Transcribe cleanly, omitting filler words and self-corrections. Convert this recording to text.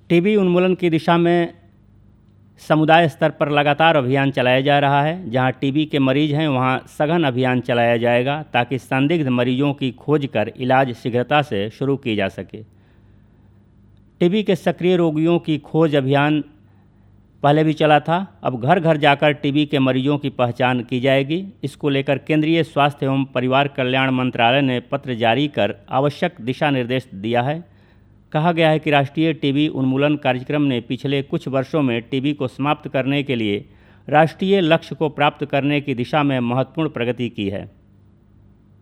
TB उन्मूलन की दिशा में समुदाय स्तर पर लगातार अभियान चलाया जा रहा है। जहां टीबी के मरीज हैं वहां सघन अभियान चलाया जाएगा ताकि संदिग्ध मरीजों की खोज कर इलाज शीघ्रता से शुरू की जा सके। टीबी के सक्रिय रोगियों की खोज अभियान पहले भी चला था। अब घर घर जाकर टीबी के मरीजों की पहचान की जाएगी। इसको लेकर केंद्रीय स्वास्थ्य एवं परिवार कल्याण मंत्रालय ने पत्र जारी कर आवश्यक दिशा निर्देश दिया है। कहा गया है कि राष्ट्रीय टीबी उन्मूलन कार्यक्रम ने पिछले कुछ वर्षों में टीबी को समाप्त करने के लिए राष्ट्रीय लक्ष्य को प्राप्त करने की दिशा में महत्वपूर्ण प्रगति की है।